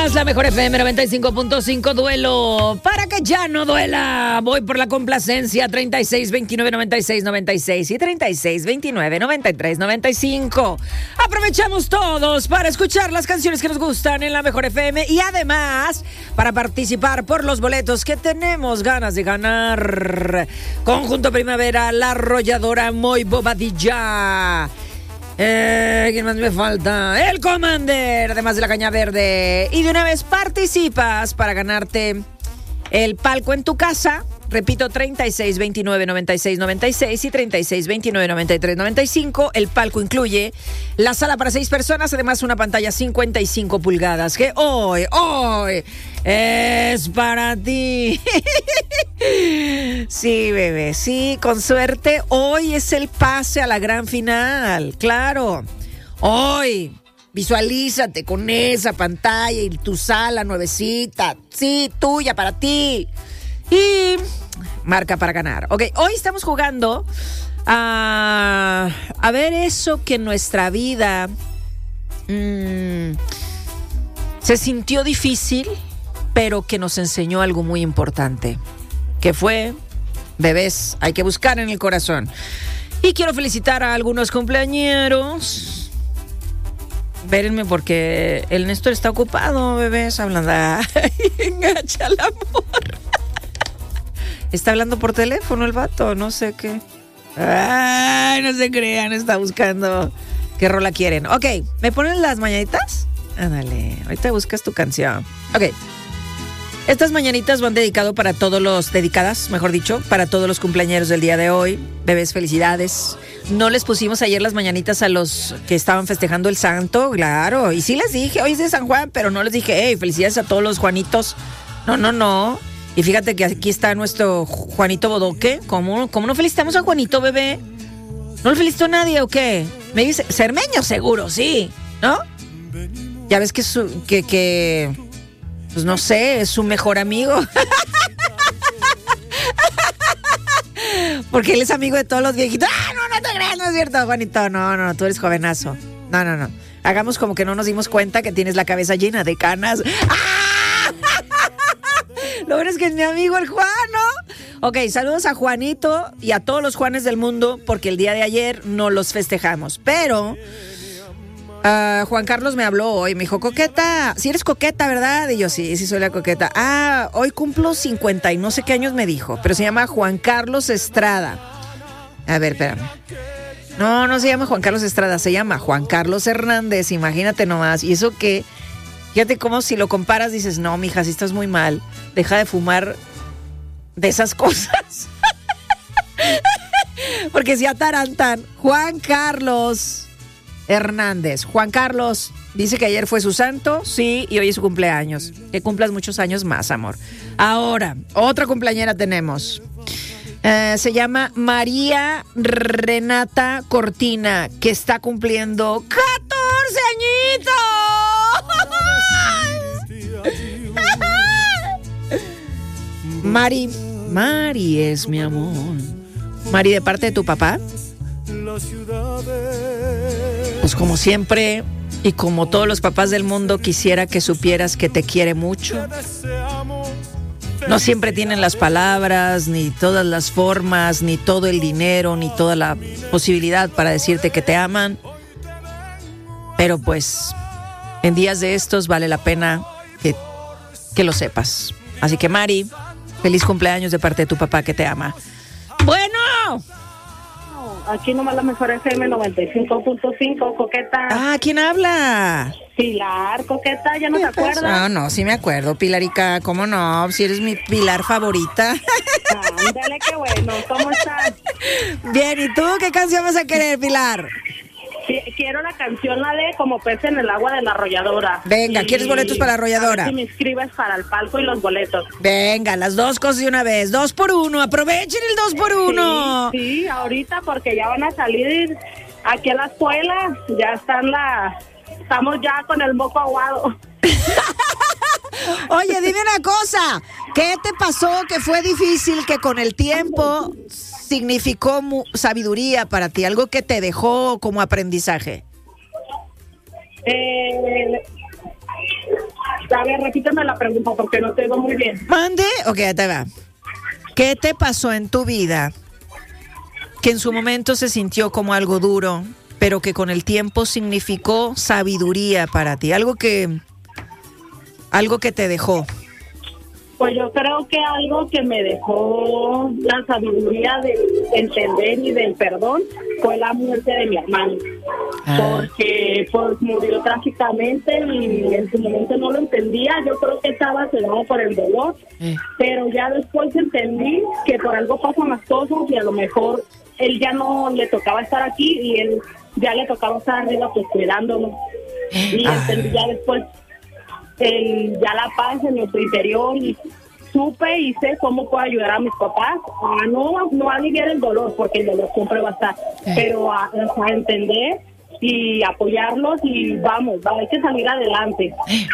escuchas la mejor FM 95.5, duelo para que ya no duela. Voy por la complacencia 36 29 96 96 y 36 29 93 95. Aprovechamos todos para escuchar las canciones que nos gustan en la mejor FM y además para participar por los boletos que tenemos ganas de ganar. Conjunto Primavera, La Arrolladora, Muy Bobadilla. ¿Quién más me falta? El Commander, además de la Caña Verde. Y de una vez participas para ganarte el palco en tu casa. Repito, 36 29 96 96 y 36 29 93 95. El palco incluye la sala para 6 personas, además una pantalla 55 pulgadas que hoy es para ti. Sí, bebé, sí, con suerte hoy es el pase a la gran final, claro. Hoy visualízate con esa pantalla y tu sala nuevecita, sí, tuya, para ti. Y marca para ganar. Ok, hoy estamos jugando a ver eso que en nuestra vida se sintió difícil, pero que nos enseñó algo muy importante. Que fue, bebés, hay que buscar en el corazón. Y quiero felicitar a algunos cumpleañeros. Espérenme porque el Néstor está ocupado, bebés, hablando. Ay, engancha el amor. Está hablando por teléfono el vato, no sé qué. Ay, no se crean, está buscando qué rola quieren. Ok, ¿me ponen las mañanitas? Ándale, ahorita buscas tu canción. Ok. Estas mañanitas van dedicadas para todos los cumpleañeros del día de hoy. Bebés, felicidades. No les pusimos ayer las mañanitas a los que estaban festejando el santo, claro. Y sí les dije, hoy es de San Juan, pero no les dije, hey, felicidades a todos los Juanitos. No. Y fíjate que aquí está nuestro Juanito Bodoque. ¿Cómo no felicitamos a Juanito, bebé? ¿No lo felicitó nadie o qué? Me dice, Cermeño seguro, sí, ¿no? Ya ves que pues no sé, es su mejor amigo. Porque él es amigo de todos los viejitos. ¡Ah, no te creas! No es cierto, Juanito. No, tú eres jovenazo. No. Hagamos como que no nos dimos cuenta que tienes la cabeza llena de canas. ¡Ah! Lo bueno es que es mi amigo el Juan, ¿no? Ok, saludos a Juanito y a todos los Juanes del mundo, porque el día de ayer no los festejamos. Pero Juan Carlos me habló hoy, me dijo, coqueta, si eres coqueta, ¿verdad? Y yo, sí soy la coqueta. Hoy cumplo 50 y no sé qué años me dijo, pero se llama Juan Carlos Estrada. A ver, espérame. No se llama Juan Carlos Estrada, se llama Juan Carlos Hernández, imagínate nomás. Y eso que, fíjate cómo si lo comparas dices, no, mija, si estás muy mal, deja de fumar de esas cosas. Porque si atarantan. Juan Carlos Hernández. Juan Carlos dice que ayer fue su santo, sí, y hoy es su cumpleaños. Que cumplas muchos años más, amor. Ahora, otra cumpleañera tenemos. Se llama María Renata Cortina, que está cumpliendo 14 añitos. Mari es mi amor. Mari, ¿de parte de tu papá? Pues como siempre y como todos los papás del mundo, quisiera que supieras que te quiere mucho. No siempre tienen las palabras, ni todas las formas, ni todo el dinero, ni toda la posibilidad para decirte que te aman. Pero pues, en días de estos vale la pena que lo sepas. Así que Mari, feliz cumpleaños de parte de tu papá que te ama. Bueno. Aquí nomás la mejor FM 95.5, coqueta. ¿Quién habla? Pilar, coqueta, ¿ya no te acuerdas? No, sí me acuerdo, Pilarica, ¿cómo no? Si eres mi Pilar favorita. Ándale, qué bueno, ¿cómo estás? Bien, ¿y tú qué canción vas a querer, Pilar? Quiero la canción, la de Como pez en el agua de La Arrolladora. Venga, ¿quieres boletos para La Arrolladora? A ver si me inscribes para el palco y los boletos. Venga, las dos cosas de una vez. 2 por 1, aprovechen el 2 por 1. Sí, ahorita porque ya van a salir aquí a la escuela. Ya estamos ya con el moco aguado. Oye, dime una cosa. ¿Qué te pasó que fue difícil que con el tiempo significó sabiduría para ti? Algo que te dejó como aprendizaje. A ver, repíteme la pregunta porque no te oigo muy bien. Mande. Ok, ya te va. ¿Qué te pasó en tu vida que en su momento se sintió como algo duro, pero que con el tiempo significó sabiduría para ti? Algo que te dejó. Pues yo creo que algo que me dejó la sabiduría de entender y del perdón fue la muerte de mi hermano. Porque pues murió trágicamente y en su momento no lo entendía. Yo creo que estaba cegado por el dolor, pero ya después entendí que por algo pasan las cosas y a lo mejor él ya no le tocaba estar aquí y él ya le tocaba estar arriba pues cuidándonos. Y entendí ya después ya la paz en nuestro interior y supe y sé cómo puedo ayudar a mis papás a no aliviar el dolor, porque el dolor siempre va a estar, pero a entender y apoyarlos y vamos, hay que salir adelante.